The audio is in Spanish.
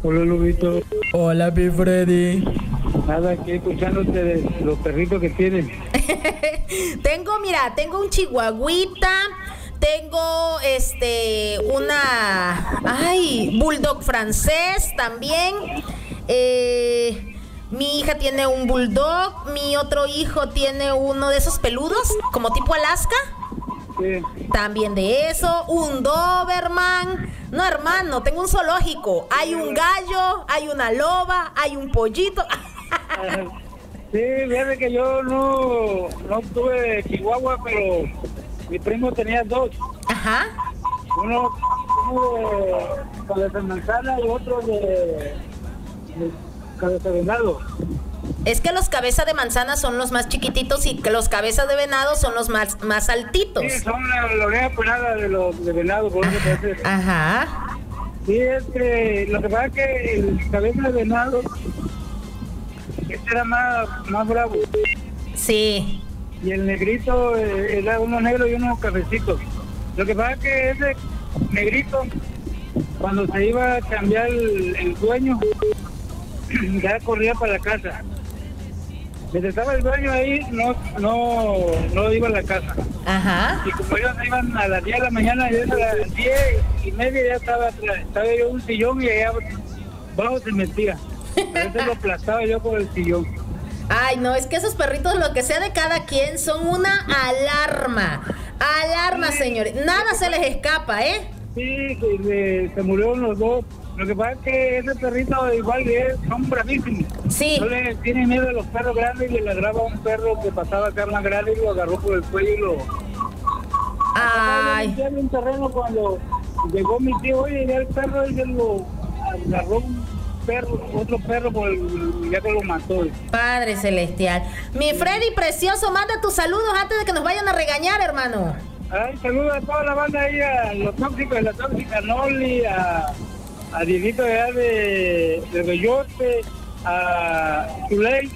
Hola, Lobito. Hola, mi Freddy. Nada, aquí escuchándote de los perritos que tienes. Tengo un chihuahuita, tengo bulldog francés también. Mi hija tiene un bulldog, mi otro hijo tiene uno de esos peludos, como tipo Alaska. Sí. También de eso, un Doberman. No, hermano, tengo un zoológico. Hay un gallo, hay una loba, hay un pollito. Sí, fíjate que yo no tuve Chihuahua, pero mi primo tenía dos. Ajá. Uno de cabeza de manzana y otro de cabeza de venado. Es que los cabezas de manzana son los más chiquititos y que los cabezas de venado son los más altitos. Sí, son la oreja pelada de los de venado, por eso parece. Ajá. Sí, es que lo que pasa es que el cabeza de venado era más bravo. Sí. Y el negrito era uno negro y uno cafecito. Lo que pasa es que ese negrito, cuando se iba a cambiar el dueño, ya corría para la casa. Mientras estaba el dueño ahí, no iba a la casa. Ajá. Y como ellos iban a las 10 de la mañana, y a las 10:30 ya estaba yo en un sillón y allá abajo se metía. A veces lo aplastaba yo con el sillón. Ay, no, es que esos perritos, lo que sea de cada quien, son una alarma. Alarma, señores. Nada se les escapa, ¿eh? Sí, se murieron los dos. Lo que pasa es que ese perrito igual son bravísimos. Sí. No le tienen miedo a los perros grandes y le ladraba a un perro que pasaba acá más grande y lo agarró por el cuello y lo... Ay. En un terreno cuando llegó mi tío, oye, ya el perro, y él lo agarró otro perro ya que lo mató. Padre celestial. Mi Freddy precioso, manda tus saludos antes de que nos vayan a regañar, hermano. Ay, saludos a toda la banda ahí, a los tóxicos de la tóxica Noli, a Dieguito allá de Bellote, a Zuley.